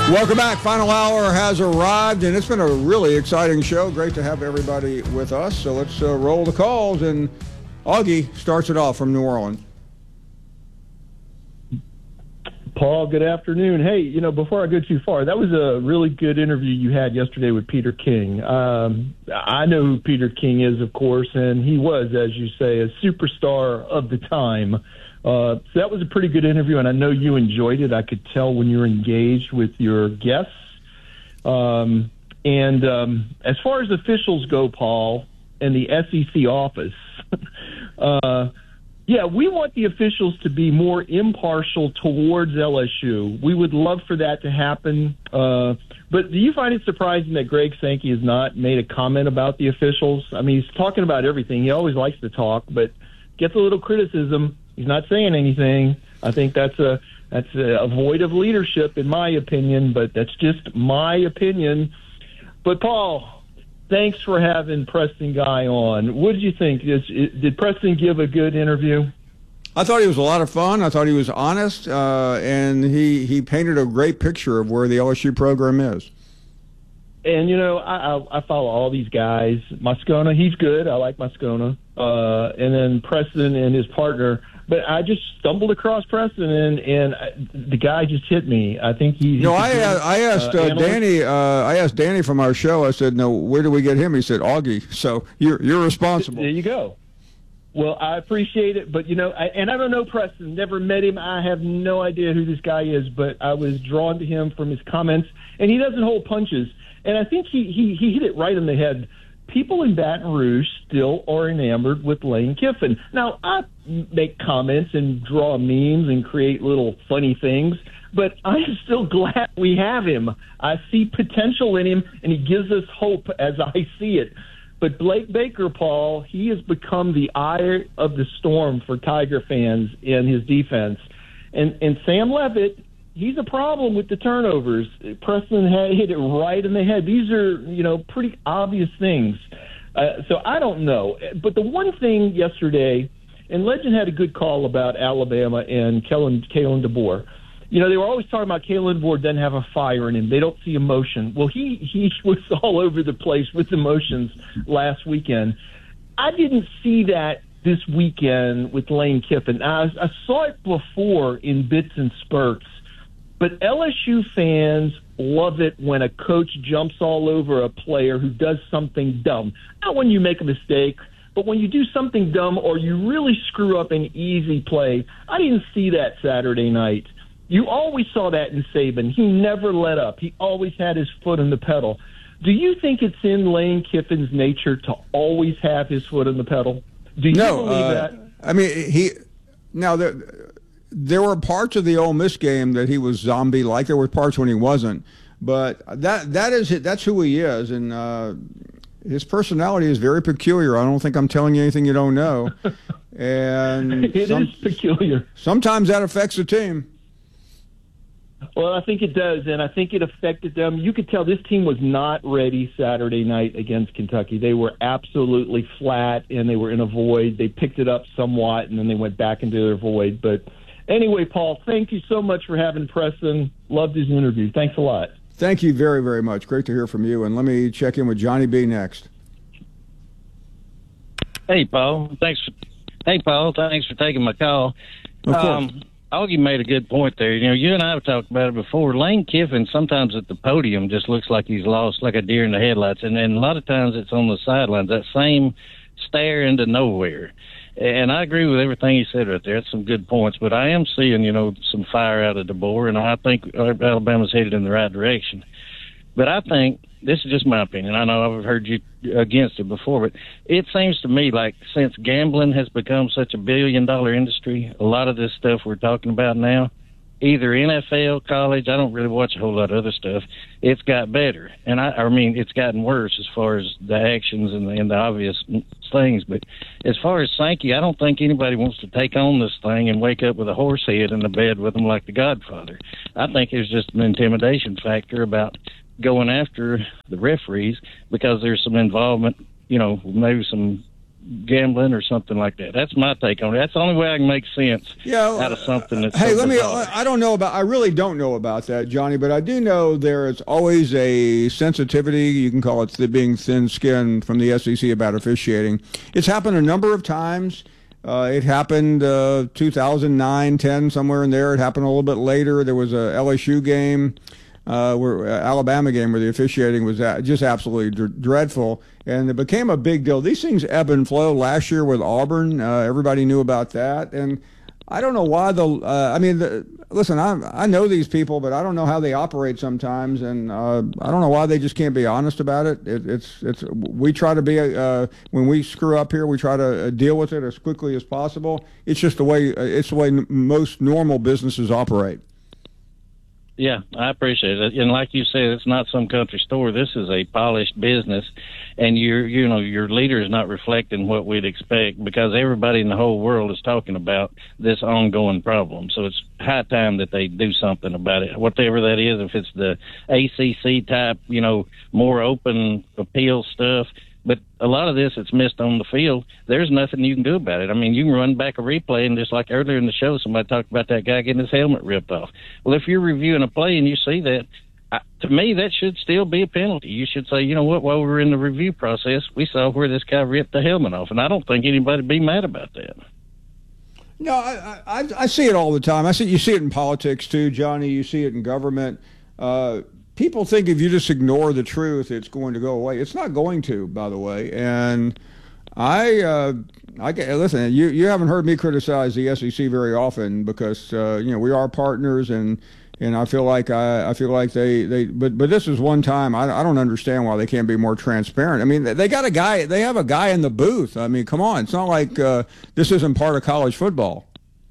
Welcome back. Final hour has arrived, and it's been a really exciting show. Great to have everybody with us. So let's roll the calls, and Augie starts it off from New Orleans. Paul, good afternoon. Hey, before I go too far, that was a really good interview you had yesterday with Peter King. I know who Peter King is, of course, and he was, as you say, a superstar of the time. So that was a pretty good interview, and I know you enjoyed it. I could tell when you were engaged with your guests. And as far as officials go, Paul, and the SEC office, yeah, we want the officials to be more impartial towards LSU. We would love for that to happen. But do you find it surprising that Greg Sankey has not made a comment about the officials? I mean, he's talking about everything. He always likes to talk, but gets a little criticism. He's not saying anything. I think that's a void of leadership, in my opinion, but that's just my opinion. But, Paul, thanks for having Preston Guy on. What did you think? Did Preston give a good interview? I thought he was a lot of fun. I thought he was honest, and he painted a great picture of where the LSU program is. And, I follow all these guys. Moscona, he's good. I like Moscona. And then Preston and his partner. But I just stumbled across Preston, and the guy just hit me. I think he's. No, I asked Danny. I asked Danny from our show. I said, "No, where do we get him?" He said, "Augie." So you're responsible. There you go. Well, I appreciate it, but and I don't know Preston. Never met him. I have no idea who this guy is, but I was drawn to him from his comments, and he doesn't hold punches. And I think he hit it right in the head. People in Baton Rouge still are enamored with Lane Kiffin. Now, I make comments and draw memes and create little funny things, but I'm still glad we have him. I see potential in him, and he gives us hope as I see it. But Blake Baker, Paul, he has become the eye of the storm for Tiger fans in his defense. And Sam Levitt, he's a problem with the turnovers. Preston hit it right in the head. These are, pretty obvious things. So I don't know. But the one thing yesterday, and Legend had a good call about Alabama and Kalen DeBoer. They were always talking about Kalen DeBoer doesn't have a fire in him. They don't see emotion. Well, he was all over the place with emotions last weekend. I didn't see that this weekend with Lane Kiffin. I saw it before in bits and spurts. But LSU fans love it when a coach jumps all over a player who does something dumb. Not when you make a mistake, but when you do something dumb or you really screw up an easy play. I didn't see that Saturday night. You always saw that in Saban. He never let up. He always had his foot on the pedal. Do you think it's in Lane Kiffin's nature to always have his foot on the pedal? Do you believe that? I mean, there were parts of the Ole Miss game that he was zombie-like. There were parts when he wasn't. But that's who he is, and his personality is very peculiar. I don't think I'm telling you anything you don't know. And it is peculiar. Sometimes that affects the team. Well, I think it does, and I think it affected them. You could tell this team was not ready Saturday night against Kentucky. They were absolutely flat, and they were in a void. They picked it up somewhat, and then they went back into their void. But anyway, Paul, thank you so much for having Preston. Loved his interview. Thanks a lot. Thank you very, very much. Great to hear from you. And let me check in with Johnny B next. Hey, Paul. Thanks for taking my call. Of course. Augie made a good point there. You and I have talked about it before. Lane Kiffin sometimes at the podium just looks like he's lost, like a deer in the headlights. And then a lot of times it's on the sidelines, that same stare into nowhere. And I agree with everything he said right there. That's some good points. But I am seeing, some fire out of DeBoer, and I think Alabama's headed in the right direction. But I think, this is just my opinion, I know I've heard you against it before, but it seems to me like since gambling has become such a billion-dollar industry, a lot of this stuff we're talking about now, either NFL, college, I don't really watch a whole lot of other stuff, it's got better. And I mean, it's gotten worse as far as the actions and the obvious things. But as far as Sankey, I don't think anybody wants to take on this thing and wake up with a horse head in the bed with them like the Godfather. I think there's just an intimidation factor about going after the referees because there's some involvement, maybe some gambling or something like that. That's my take on it. That's the only way I can make sense out of something that's hey, so I really don't know about that, Johnny, but I do know there is always a sensitivity, you can call it being thin-skinned, from the SEC about officiating. It's happened a number of times. It happened 2009, 10, somewhere in there. It happened a little bit later. There was a LSU game, Alabama game, where the officiating was just absolutely dreadful, and it became a big deal. These things ebb and flow. Last year with Auburn, everybody knew about that, and I don't know why listen, I know these people, but I don't know how they operate sometimes, and I don't know why they just can't be honest about it. We try to be when we screw up here, we try to deal with it as quickly as possible. It's just the way most normal businesses operate. Yeah, I appreciate it. And like you said, it's not some country store. This is a polished business, and your leader is not reflecting what we'd expect, because everybody in the whole world is talking about this ongoing problem. So it's high time that they do something about it, whatever that is. If it's the ACC type, more open appeal stuff. But a lot of this, it's missed on the field. There's nothing you can do about it. I mean, you can run back a replay, and just like earlier in the show, somebody talked about that guy getting his helmet ripped off. Well, if you're reviewing a play and you see that, to me, that should still be a penalty. You should say, you know what, while we're in the review process, we saw where this guy ripped the helmet off, and I don't think anybody would be mad about that. No, I see it all the time. You see it in politics too, Johnny. You see it in government. People think if you just ignore the truth, it's going to go away. It's not going to, by the way. And listen. You haven't heard me criticize the SEC very often, because we are partners, and I feel like they. But this is one time I don't understand why they can't be more transparent. I mean, they got a guy. They have a guy in the booth. I mean, come on. It's not like this isn't part of college football.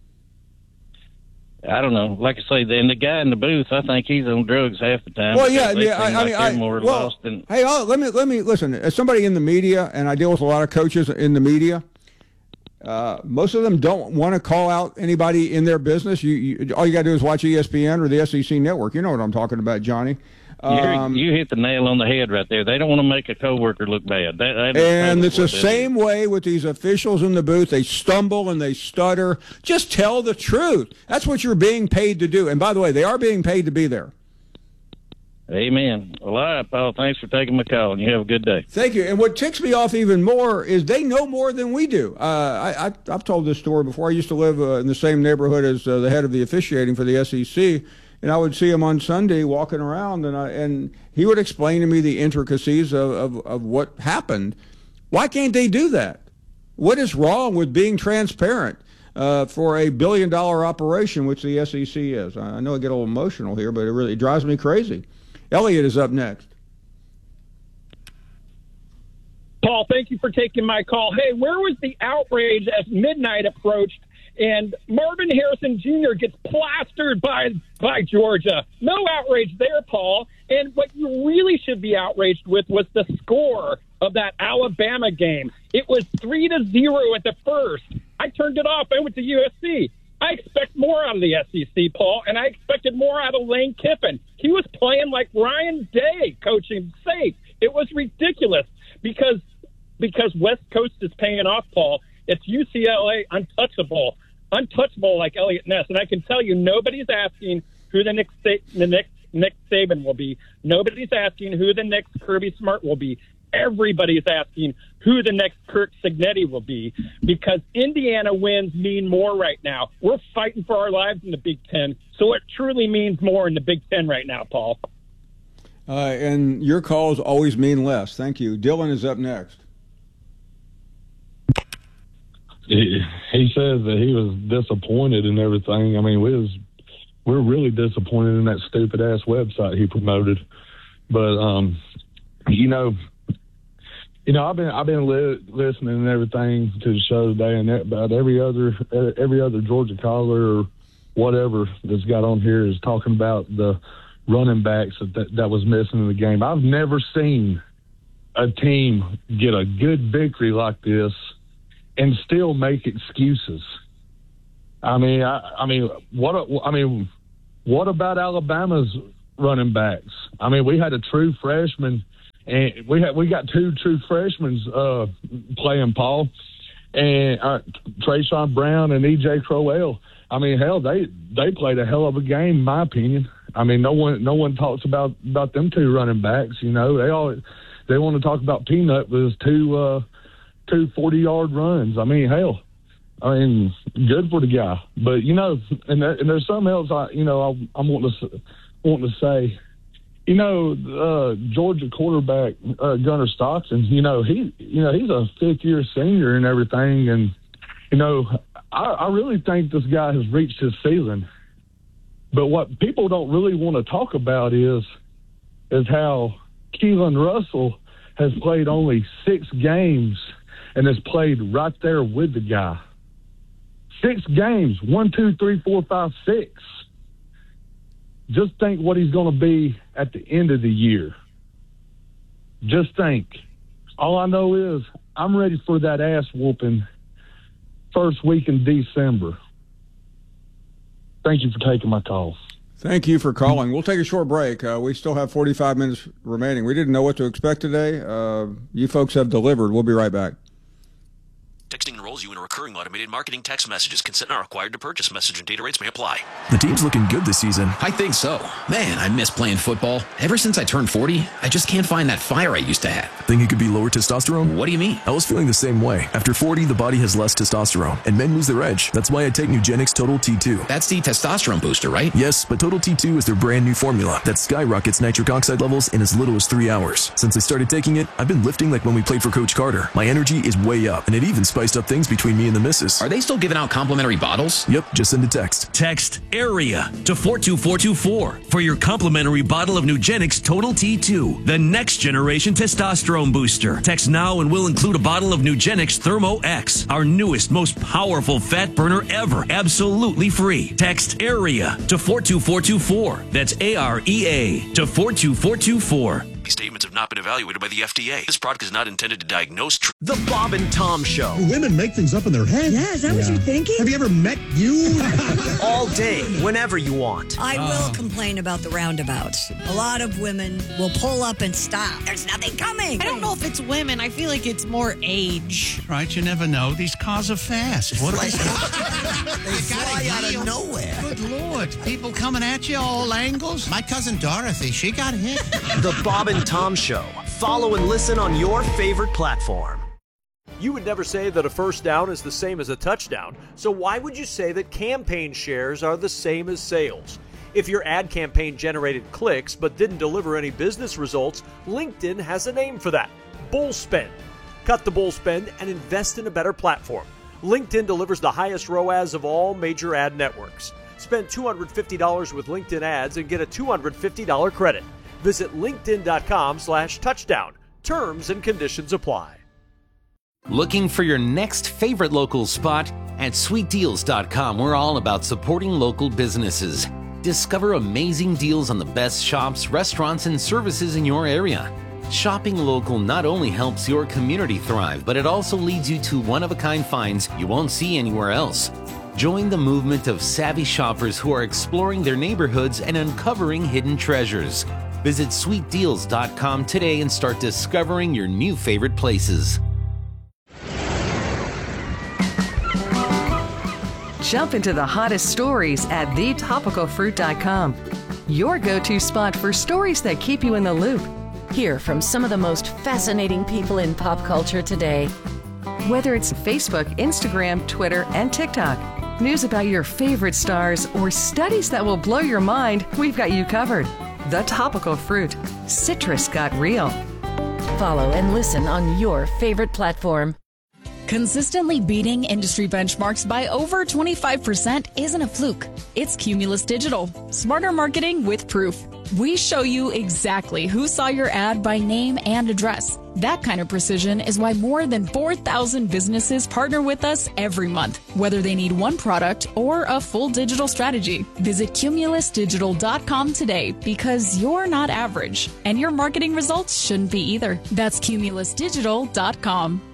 I don't know. Like I say, and the guy in the booth, I think he's on drugs half the time. Well, yeah. Hey, let me listen. As somebody in the media, and I deal with a lot of coaches in the media, most of them don't want to call out anybody in their business. All you got to do is watch ESPN or the SEC Network. You know what I'm talking about, Johnny. You hit the nail on the head right there. They don't want to make a coworker look bad. And it's the same way with these officials in the booth. They stumble and they stutter. Just tell the truth. That's what you're being paid to do. And by the way, they are being paid to be there. Amen. Well, all right, Paul. Thanks for taking my call, and you have a good day. Thank you. And what ticks me off even more is they know more than we do. I've told this story before. I used to live in the same neighborhood as the head of the officiating for the SEC. And I would see him on Sunday walking around, and he would explain to me the intricacies of what happened. Why can't they do that? What is wrong with being transparent for a billion-dollar operation, which the SEC is? I know I get a little emotional here, but it really drives me crazy. Elliot is up next. Paul, thank you for taking my call. Hey, where was the outrage as midnight approached and Marvin Harrison Jr. gets plastered by Georgia? No outrage there, Paul. And what you really should be outraged with was the score of that Alabama game. It was 3-0 at the first. I turned it off. I went to USC. I expect more out of the SEC, Paul, and I expected more out of Lane Kiffin. He was playing like Ryan Day, coaching safe. It was ridiculous because West Coast is paying off, Paul. It's UCLA untouchable like Elliot Ness. And I can tell you, nobody's asking who the next Nick Saban will be. Nobody's asking who the next Kirby Smart will be. Everybody's asking who the next Kirk Cignetti will be, because Indiana wins mean more right now. We're fighting for our lives in the Big Ten, so it truly means more in the Big Ten right now, Paul. And your calls always mean less. Thank you. Dylan is up next. He says that he was disappointed in everything. I mean, we're really disappointed in that stupid ass website he promoted. But I've been listening and everything to the show today, and about every other Georgia caller or whatever that's got on here is talking about the running backs that was missing in the game. I've never seen a team get a good victory like this and still make excuses. What about Alabama's running backs? I mean, we had a true freshman And we got 2 true freshmen playing, Paul, and Trayshawn Brown and E.J. Crowell. I mean, hell, they played a hell of a game, in my opinion. I mean, no one talks about them 2 running backs. You know, they want to talk about Peanut with his 2 40-yard runs. I mean, hell, good for the guy. But you know, and there's something else I'm wanting to say. You know, Georgia quarterback Gunnar Stockton. You know, he's a 5th-year senior and everything, and you know, I really think this guy has reached his ceiling. But what people don't really want to talk about is how Keelan Russell has played only 6 games and has played right there with the guy. 6 games, 1, 2, 3, 4, 5, 6. Just think what he's going to be at the end of the year. Just think. All I know is I'm ready for that ass whooping first week in December. Thank you for taking my call. Thank you for calling. We'll take a short break. We still have 45 minutes remaining. We didn't know what to expect today. You folks have delivered. We'll be right back. Texting enrolls you in a recurring automated marketing text messages. Consent not required to purchase. Message and data rates may apply. The team's looking good this season. I think so. Man, I miss playing football. Ever since I turned 40, I just can't find that fire I used to have. Think it could be lower testosterone? What do you mean? I was feeling the same way. After 40, the body has less testosterone, and men lose their edge. That's why I take Nugenix Total T2. That's the testosterone booster, right? Yes, but Total T2 is their brand new formula that skyrockets nitric oxide levels in as little as 3 hours. Since I started taking it, I've been lifting like when we played for Coach Carter. My energy is way up, and it even spiced up things between me and the missus. Are they still giving out complimentary bottles? Yep, just send a text. Text AREA to 42424 for your complimentary bottle of Nugenix Total T2, the next generation testosterone booster. Text now and we'll include a bottle of Nugenix Thermo X, our newest, most powerful fat burner ever, absolutely free. Text AREA to 42424. That's AREA to 42424. These statements have not been evaluated by the FDA. This product is not intended to diagnose. The Bob and Tom Show. Women make things up in their head. Yeah, is that what you're thinking? Have you ever met you? All day, whenever you want. I will complain about the roundabouts. A lot of women will pull up and stop. There's nothing coming. I don't know if it's women. I feel like it's more age. Right, you never know. These cars are fast. What are they fly out of nowhere. Good Lord. People coming at you all angles. My cousin Dorothy, she got hit. The Bob and Tom Show. Follow and listen on your favorite platform. You would never say that a first down is the same as a touchdown, so why would you say that campaign shares are the same as sales? If your ad campaign generated clicks but didn't deliver any business results, LinkedIn has a name for that: bull spend. Cut the bull spend and invest in a better platform. LinkedIn delivers the highest ROAS of all major ad networks. Spend $250 with LinkedIn ads and get a $250 credit. Visit linkedin.com/touchdown. Terms and conditions apply. Looking for your next favorite local spot? At sweetdeals.com, we're all about supporting local businesses. Discover amazing deals on the best shops, restaurants, and services in your area. Shopping local not only helps your community thrive, but it also leads you to one-of-a-kind finds you won't see anywhere else. Join the movement of savvy shoppers who are exploring their neighborhoods and uncovering hidden treasures. Visit sweetdeals.com today and start discovering your new favorite places. Jump into the hottest stories at thetopicalfruit.com. Your go-to spot for stories that keep you in the loop. Hear from some of the most fascinating people in pop culture today. Whether it's Facebook, Instagram, Twitter, and TikTok, news about your favorite stars, or studies that will blow your mind, we've got you covered. The Topical Fruit. Citrus got real. Follow and listen on your favorite platform. Consistently beating industry benchmarks by over 25% isn't a fluke. It's Cumulus Digital. Smarter marketing with proof. We show you exactly who saw your ad by name and address. That kind of precision is why more than 4,000 businesses partner with us every month, whether they need one product or a full digital strategy. Visit cumulusdigital.com today, because you're not average, and your marketing results shouldn't be either. That's cumulusdigital.com.